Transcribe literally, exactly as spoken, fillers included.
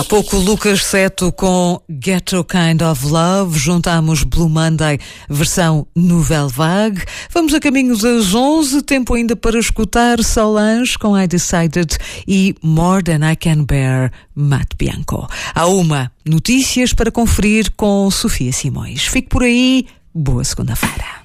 pouco Lucas Seto com Ghetto Kind of Love, juntamos Blue Monday, versão Nouvelle Vague. Vamos a caminho das onze, tempo ainda para escutar Solange com I Decided e More Than I Can Bear, Matt Bianco. Há uma, notícias para conferir com Sofia Simões. Fique por aí, boa segunda-feira.